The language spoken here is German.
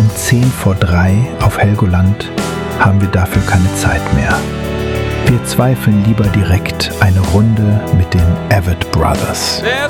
um 2:50 auf Helgoland haben wir dafür keine Zeit mehr. Wir zweifeln lieber direkt eine Runde mit den Avett Brothers.